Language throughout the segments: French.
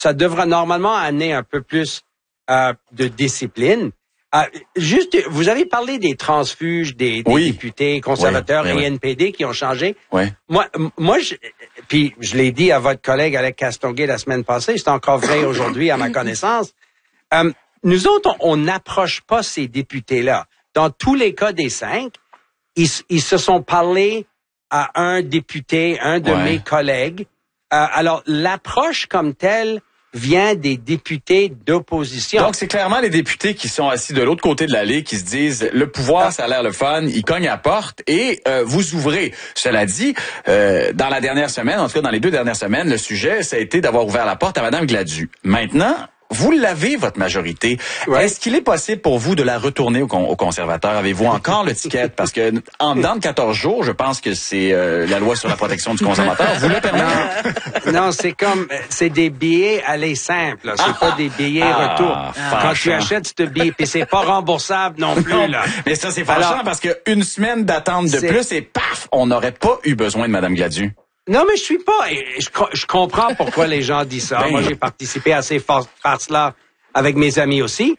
ça devra normalement amener un peu plus de discipline. Juste, vous avez parlé des transfuges des députés conservateurs et NPD qui ont changé. Oui. Moi, puis je l'ai dit à votre collègue Alex Castonguay la semaine passée, c'est encore vrai aujourd'hui à ma connaissance. Nous autres, on n'approche pas ces députés-là. Dans tous les cas des 5, ils se sont parlé à un député, un de mes collègues. Alors, l'approche comme telle vient des députés d'opposition. Donc, c'est clairement les députés qui sont assis de l'autre côté de l'allée qui se disent, le pouvoir, ça a l'air le fun, ils cognent à la porte et vous ouvrez. Cela dit, dans la dernière semaine, en tout cas dans les 2 dernières semaines, le sujet, ça a été d'avoir ouvert la porte à Mme Gladu. Maintenant, vous l'avez, votre majorité. Ouais. Est-ce qu'il est possible pour vous de la retourner aux conservateurs? Avez-vous encore le ticket? Parce que en dedans de 14 jours, je pense que c'est la loi sur la protection du consommateur. Vous le permettez? Non, c'est des billets aller simples. C'est pas des billets retour. Quand tu achètes ce billet, puis c'est pas remboursable non plus, là. Mais ça, c'est fâchant parce que une semaine d'attente de plus et paf, on n'aurait pas eu besoin de Mme Gladu. Non, mais je suis pas. Je comprends pourquoi les gens disent ça. Moi, j'ai participé à ces farces-là avec mes amis aussi.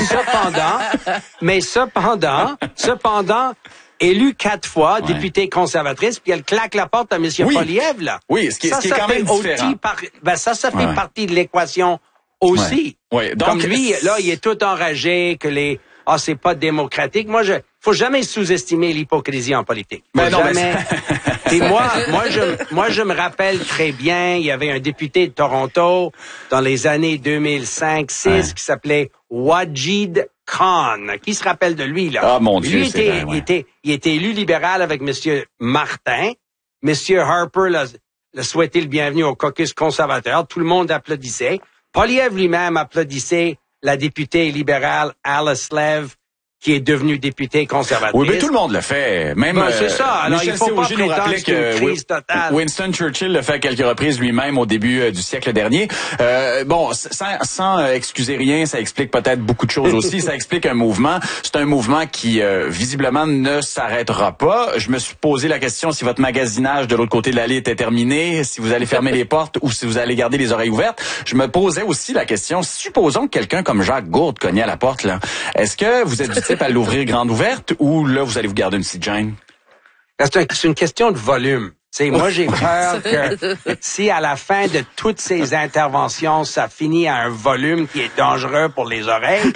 Cependant, élue 4 fois, députée conservatrice, puis elle claque la porte à M. Poilievre, là. Oui, ce qui est quand même différent. Ça fait partie de l'équation aussi. Ouais. Donc, comme lui, là, il est tout enragé que c'est pas démocratique. Faut jamais sous-estimer l'hypocrisie en politique. Et moi, je me rappelle très bien, il y avait un député de Toronto dans les années 2005-6 qui s'appelait Wajid Khan. Qui se rappelle de lui, là? Ah, mon Dieu, il était élu libéral avec M. Martin. M. Harper l'a souhaité le bienvenu au caucus conservateur. Tout le monde applaudissait. Poilievre lui-même applaudissait la députée libérale Alice Lev, qui est devenue députée conservatrice. Oui, mais tout le monde le fait. Même c'est ça. Alors, Michel il faut pas nous rappelait que crise totale. Winston Churchill le fait à quelques reprises lui-même au début du siècle dernier. Sans excuser rien, ça explique peut-être beaucoup de choses aussi. Ça explique un mouvement. C'est un mouvement qui, visiblement, ne s'arrêtera pas. Je me suis posé la question si votre magasinage de l'autre côté de l'allée était terminé, si vous allez fermer les portes ou si vous allez garder les oreilles ouvertes. Je me posais aussi la question, supposons que quelqu'un comme Jacques Gourde cognait à la porte, là. Est-ce que vous êtes du type à l'ouvrir grande ouverte ou là, vous allez vous garder une petite gêne? C'est une question de volume. Moi, j'ai peur que si à la fin de toutes ces interventions, ça finit à un volume qui est dangereux pour les oreilles,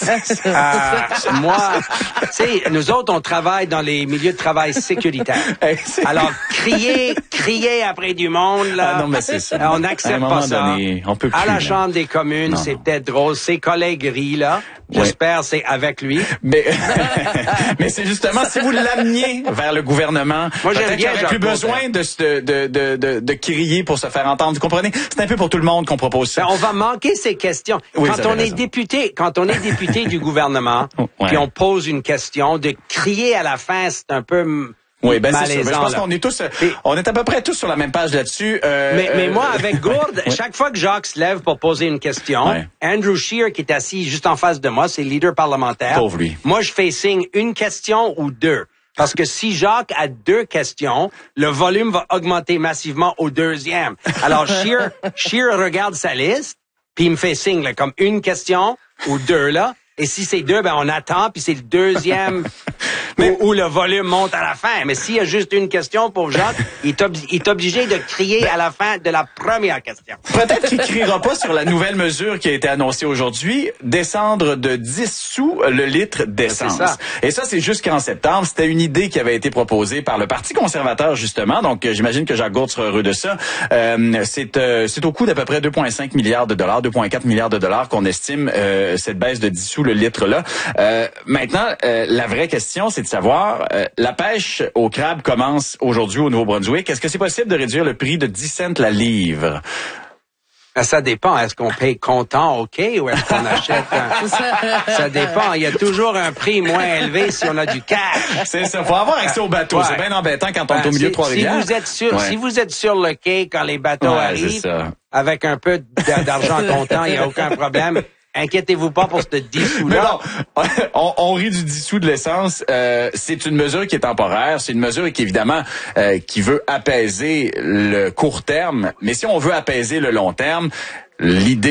nous autres, on travaille dans les milieux de travail sécuritaires. Alors, crier après du monde, là, non, mais c'est ça. On n'accepte pas ça. Donné, on peut plus, à la Chambre des communes, c'est peut-être drôle. Ses collègues rient, là. J'espère c'est avec lui. Mais c'est justement, si vous l'ameniez vers le gouvernement, moi, j'aime bien, plus besoin de crier pour se faire entendre. Vous comprenez? C'est un peu pour tout le monde qu'on propose ça. On va manquer ces questions. Quand on est député du gouvernement, puis on pose une question, de crier à la fin, c'est un peu malaisant. C'est sûr. Je pense qu'on est tous, on est à peu près tous sur la même page là-dessus. Mais moi, avec Gourde, chaque fois que Jacques se lève pour poser une question, Andrew Scheer, qui est assis juste en face de moi, c'est le leader parlementaire. Pauvre lui. Moi, je fais signe une question ou 2. Parce que si Jacques a 2 questions, le volume va augmenter massivement au 2e. Alors, Scheer regarde sa liste, puis il me fait signe, là, comme une question ou 2, là. Et si c'est 2, on attend, puis c'est le 2e où le volume monte à la fin. Mais s'il y a juste une question pour Jacques, il est obligé de crier à la fin de la première question. Peut-être qu'il criera pas sur la nouvelle mesure qui a été annoncée aujourd'hui, descendre de 10 sous le litre d'essence. Et ça, c'est jusqu'en septembre. C'était une idée qui avait été proposée par le Parti conservateur, justement. Donc, j'imagine que Jacques Gourde sera heureux de ça. C'est au coût d'à peu près 2,5 milliards de dollars, 2,4 milliards de dollars qu'on estime cette baisse de 10 sous le litre-là. Maintenant, la vraie question, c'est de savoir, la pêche au crabe commence aujourd'hui au Nouveau-Brunswick. Est-ce que c'est possible de réduire le prix de 10 cents la livre? Ça dépend. Est-ce qu'on paye comptant, OK, ou est-ce qu'on achète Ça dépend. Il y a toujours un prix moins élevé si on a du cash. C'est ça. Faut avoir accès au bateau. C'est bien embêtant quand on est au milieu de Trois-Rivières. Si vous êtes sur le quai quand les bateaux arrivent, avec un peu d'argent comptant, il n'y a aucun problème. Inquiétez-vous pas pour ce 10 sous-là. Mais bon, on rit du 10 sous de l'essence. C'est une mesure qui est temporaire. C'est une mesure qui, évidemment, qui veut apaiser le court terme. Mais si on veut apaiser le long terme, l'idée